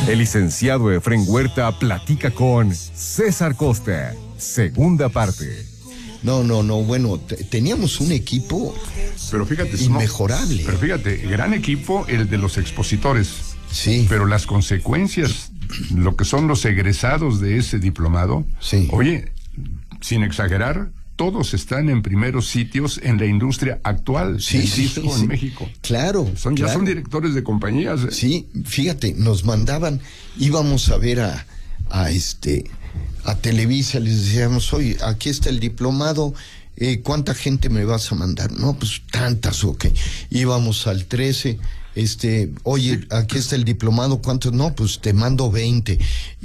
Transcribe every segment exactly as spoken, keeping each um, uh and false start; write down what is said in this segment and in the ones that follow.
El licenciado Efrén Huerta platica con César Costa, segunda parte. No, no, no, bueno, t- teníamos un equipo pero fíjate, inmejorable. No, pero fíjate, gran equipo el de los expositores. Sí. Pero las consecuencias, lo que son los egresados de ese diplomado, sí. Oye, sin exagerar, todos están en primeros sitios en la industria actual sí, del sí, disco sí. en México. Claro, son claro. Ya son directores de compañías. ¿eh? Sí, fíjate, nos mandaban, íbamos a ver a, a este, a Televisa, les decíamos, oye, aquí está el diplomado, eh, ¿cuánta gente me vas a mandar? No, pues tantas, ok. Íbamos al trece, este, oye, aquí está el diplomado, ¿cuántos? No, pues te mando veinte.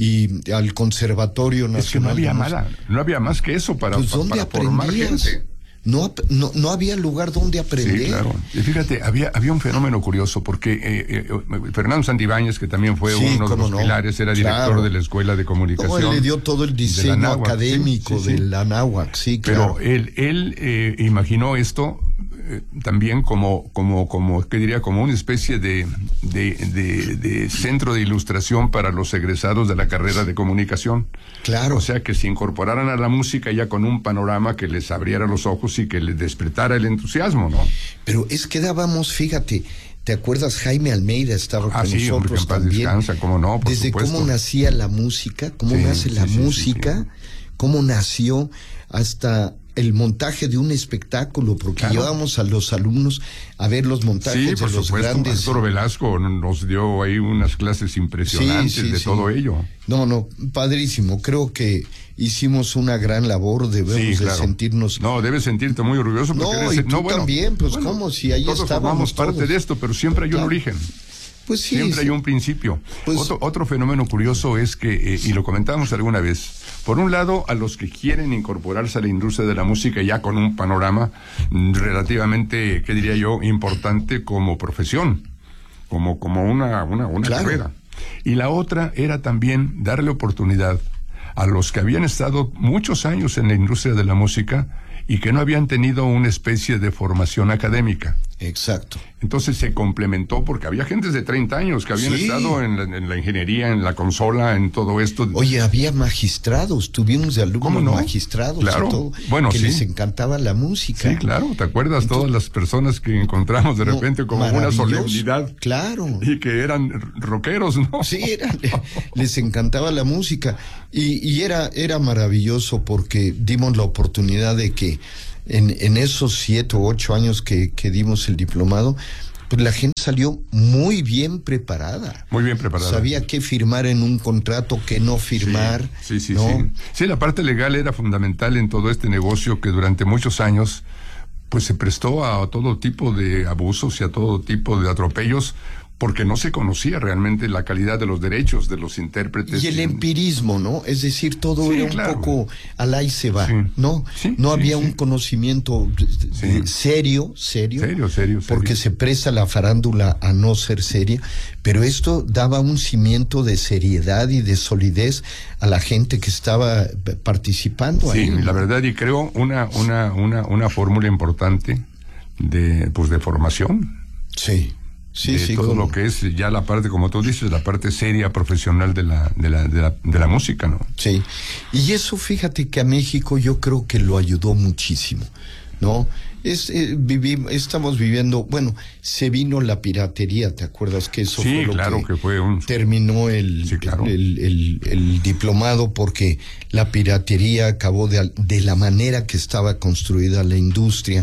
Y al Conservatorio Nacional. Es que no había de mala, no había más que eso para, pues, pa, ¿dónde para formar gente. No, no, no había lugar donde aprender. Sí, claro. Y fíjate, había, había un fenómeno curioso, porque eh, eh, Fernando Santibáñez, que también fue sí, uno de los no. pilares, era director claro. de la Escuela de Comunicación. No, él le dio todo el diseño de Anáhuac, académico sí, sí, sí. de la Anáhuac, sí, claro. Pero él, él eh, imaginó esto eh, también como, como, como, ¿qué diría? Como una especie de, de, de, de centro de ilustración para los egresados de la carrera de comunicación. Claro. O sea, que se incorporaran a la música ya con un panorama que les abriera los ojos y que les despertara el entusiasmo, ¿no? Pero es que dábamos, fíjate, ¿te acuerdas? Jaime Almeida estaba ah, con sí, nosotros hombre, que en paz también. Descansa, cómo no, por Desde supuesto. cómo nacía la música, cómo sí, nace sí, la sí, música, sí, sí. cómo nació hasta el montaje de un espectáculo, porque claro. llevábamos a los alumnos a ver los montajes sí, de por los supuesto, grandes. Arturo Velasco nos dio ahí unas clases impresionantes sí, sí, de sí. todo ello. No, no, padrísimo. Creo que hicimos una gran labor, debemos sí, claro. de sentirnos. No, debes sentirte muy orgulloso porque no, eres... y tú no, bueno, también, pues bueno, cómo si ahí todos estábamos formamos todos. parte de esto, pero siempre hay claro. un origen. Pues sí, siempre sí. hay un principio. Pues, otro, otro fenómeno curioso es que, eh, y lo comentábamos alguna vez, por un lado, a los que quieren incorporarse a la industria de la música ya con un panorama relativamente, ¿qué diría yo?, importante como profesión, como, como una, una, una claro. carrera. Y la otra era también darle oportunidad a los que habían estado muchos años en la industria de la música y que no habían tenido una especie de formación académica. Exacto. Entonces se complementó porque había gentes de treinta años que habían sí. estado en la, en la ingeniería, en la consola, en todo esto. Oye, había magistrados, tuvimos de alumnos no? magistrados claro. y todo, bueno, que sí. les encantaba la música. Sí, claro, ¿te acuerdas? Entonces, todas las personas que encontramos de no, repente como una solemnidad. Claro. Y que eran rockeros, ¿no? Sí, eran, les encantaba la música. Y, y era, era maravilloso porque dimos la oportunidad de que En, en esos siete o ocho años que, que dimos el diplomado, pues la gente salió muy bien preparada. Muy bien preparada. Sabía qué firmar en un contrato, qué no firmar. Sí, sí, sí, ¿no? sí. Sí, la parte legal era fundamental en todo este negocio que durante muchos años pues se prestó a todo tipo de abusos y a todo tipo de atropellos, porque no se conocía realmente la calidad de los derechos de los intérpretes. Y el empirismo, ¿no? Es decir, todo sí, era un claro. poco al ahí se va, sí. ¿no? Sí, no sí, había sí. un conocimiento sí. serio, serio. Serio, serio, porque serio. se presta la farándula a no ser seria, pero esto daba un cimiento de seriedad y de solidez a la gente que estaba participando sí, ahí. Sí, la verdad, y creo una, una, una, una fórmula importante de, pues, de formación. Sí. Sí, de sí, todo como... lo que es ya la parte, como tú dices, la parte seria, profesional de la, de la, de la, de la música, ¿no? Sí, y eso fíjate que a México yo creo que lo ayudó muchísimo, ¿no? Es, eh, vivimos, estamos viviendo, bueno, se vino la piratería, ¿te acuerdas que eso sí, fue lo claro, que, que fue un... terminó el, sí, claro. el, el, el, el diplomado? Porque la piratería acabó de, de la manera que estaba construida la industria.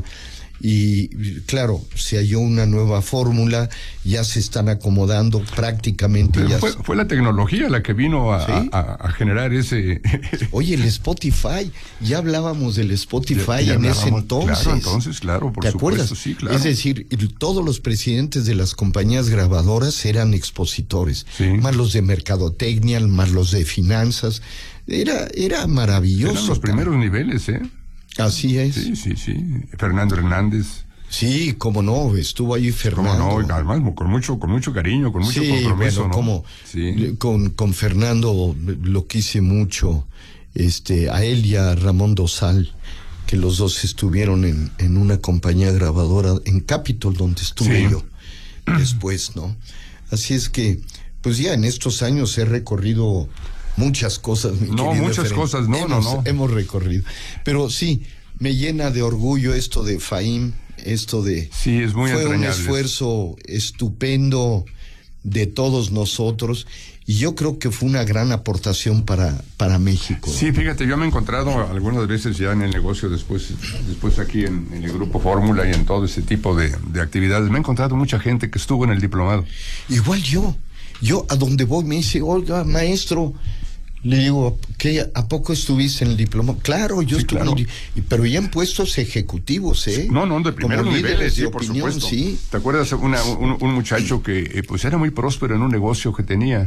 Y claro, se halló una nueva fórmula, ya se están acomodando prácticamente. Pero ya fue, fue la tecnología la que vino a, ¿sí? a, a generar ese... Oye, el Spotify, ya hablábamos del Spotify ya, ya en ese entonces. Claro, entonces, claro, por ¿te supuesto, acuerdas? Sí, claro. Es decir, todos los presidentes de las compañías grabadoras eran expositores, sí. más los de mercadotecnia, más los de finanzas. Era, era maravilloso. Eran los primeros niveles, ¿eh? Así es. Sí, sí, sí. Fernando Hernández. Sí, cómo no, estuvo ahí Fernando. Cómo no, además con mucho, con mucho cariño, con mucho sí, compromiso, bueno, ¿no? Como, sí. con, con Fernando lo quise mucho, este, a él y a Ramón Dosal, que los dos estuvieron en, en una compañía grabadora en Capitol, donde estuve sí. yo después, ¿no? Así es que, pues ya en estos años he recorrido muchas cosas, mi No, querido muchas Efraín. cosas, no, hemos, no, no. Hemos recorrido. Pero sí, me llena de orgullo esto de Fahim, esto de... Sí, es muy Fue un entrañable. esfuerzo estupendo de todos nosotros y yo creo que fue una gran aportación para, para México. Sí, fíjate, yo me he encontrado algunas veces ya en el negocio, después después aquí en, en el Grupo Fórmula y en todo ese tipo de, de actividades, me he encontrado mucha gente que estuvo en el diplomado. Igual yo, yo a donde voy me dice, oiga, maestro, le digo, ¿qué, ¿a poco estuviste en el diplomado? Claro, yo Sí, estuve claro. en el, pero ya en puestos ejecutivos, ¿eh? No, no, de Como primeros líderes niveles, de sí, por opinión, supuesto. sí. ¿Te acuerdas una, un, un muchacho que eh, pues era muy próspero en un negocio que tenía?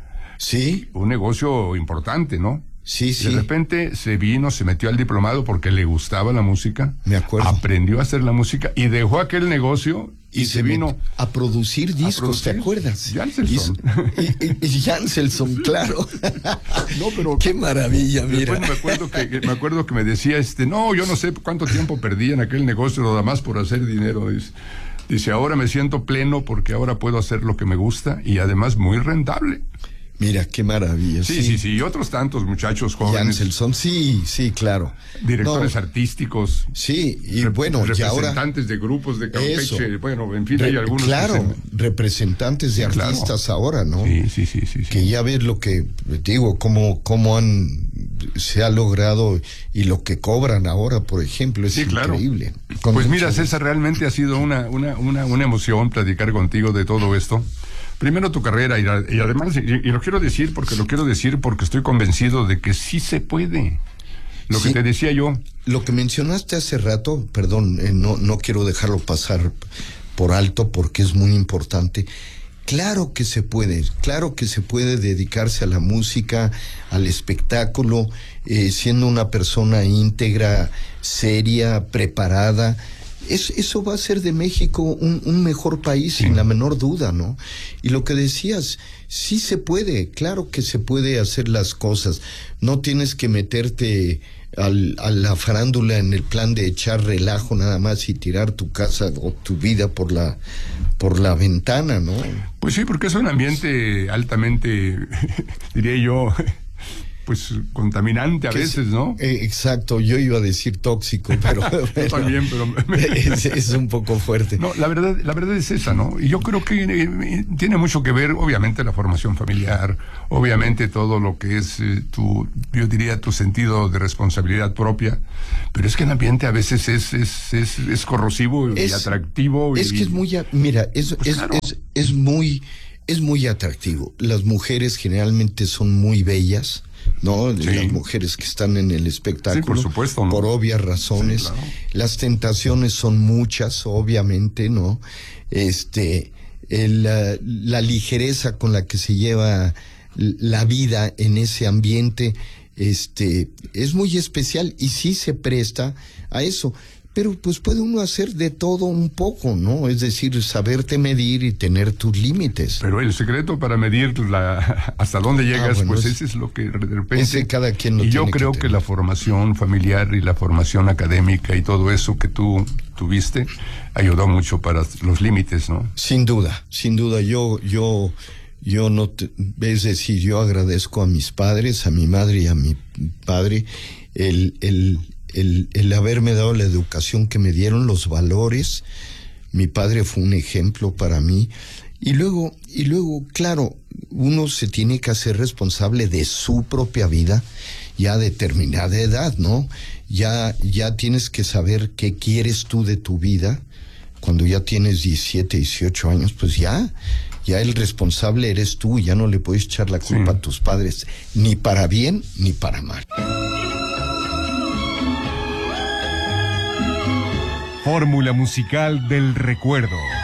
Sí, Un negocio importante, ¿no? sí, sí. De repente se vino, se metió al diplomado porque le gustaba la música. Me acuerdo. Aprendió a hacer la música y dejó aquel negocio y, se vino met- a producir discos, producir. ¿te acuerdas? Janselson. Y, y, y Janselson, claro. No, pero Qué maravilla, mira. después me acuerdo que, que- me acuerdo que me decía este, no, yo no sé cuánto tiempo perdí en aquel negocio nada más por hacer dinero. Dice, dice, ahora me siento pleno porque ahora puedo hacer lo que me gusta y además muy rentable. Mira, qué maravilla. Sí, sí, sí, y otros tantos muchachos jóvenes, Janselson, sí, sí, claro. directores No, artísticos, sí, y rep- bueno, y ahora... representantes de grupos de Eso. Campeche, bueno, en fin, hay Re- algunos claro, que se- representantes de Sí, claro. artistas ahora, ¿no? Sí, sí, sí, sí, sí. Que ya ves lo que digo, cómo, cómo han se ha logrado y lo que cobran ahora, por ejemplo, es Sí, claro. increíble. Con Pues mucho mira, gusto. César, realmente ha sido una, una, una, una emoción platicar contigo de todo esto. Primero tu carrera y, y además, y, y lo quiero decir porque lo quiero decir porque estoy convencido de que sí se puede. Lo Sí. que te decía yo. Lo que mencionaste hace rato, perdón, eh, no, no quiero dejarlo pasar por alto porque es muy importante. Claro que se puede, claro que se puede dedicarse a la música, al espectáculo, eh, siendo una persona íntegra, seria, preparada. Es, eso va a hacer de México un, un mejor país, Sí. sin la menor duda, ¿no? Y lo que decías, sí se puede, claro que se puede hacer las cosas. No tienes que meterte al, a la farándula en el plan de echar relajo nada más y tirar tu casa o tu vida por la, por la ventana, ¿no? Pues sí, porque es un ambiente altamente, diría yo, pues contaminante a Que veces, es- ¿no? eh, exacto, yo iba a decir tóxico, pero, Yo pero también, pero... es, es un poco fuerte. No, la verdad, la verdad es esa, ¿no? Y yo creo que eh, tiene mucho que ver, obviamente, la formación familiar, obviamente todo lo que es eh, tu, yo diría, tu sentido de responsabilidad propia, pero es que el ambiente a veces es, es, es, es corrosivo y Es- atractivo. Es y, que es muy, a- mira, es, Pues es, claro. es, es muy, es muy atractivo. Las mujeres generalmente son muy bellas, ¿no? Sí. Las mujeres que están en el espectáculo. Sí, por supuesto, ¿no? Por obvias razones. Sí, claro. Las tentaciones son muchas, obviamente, ¿no? Este, el, la, la ligereza con la que se lleva la vida en ese ambiente, este, es muy especial y sí se presta a eso. Pero pues puede uno hacer de todo un poco, ¿no? Es decir, saberte medir y tener tus límites. Pero el secreto para medir la, hasta dónde llegas, bueno, pues es- ese es lo que de repente... ese cada quien lo y yo tiene que creo que, tener. la formación familiar y la formación académica y todo eso que tú tuviste ayudó mucho para los límites, ¿no? Sin duda, sin duda. Yo, yo, yo no, te- es decir, yo agradezco a mis padres, a mi madre y a mi padre, el, el, el, el haberme dado la educación que me dieron, los valores. Mi padre fue un ejemplo para mí. Y luego, y luego, claro, uno se tiene que hacer responsable de su propia vida ya a determinada edad, ¿no? Ya, ya tienes que saber qué quieres tú de tu vida. Cuando ya tienes diecisiete, dieciocho años, pues ya, ya el responsable eres tú, ya no le puedes echar la culpa Sí. a tus padres, ni para bien ni para mal. Fórmula musical del recuerdo.